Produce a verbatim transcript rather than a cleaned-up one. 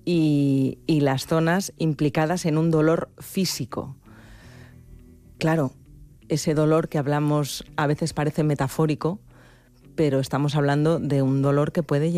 y, y las zonas implicadas en un dolor físico. Claro, ese dolor que hablamos a veces parece metafórico, pero estamos hablando de un dolor que puede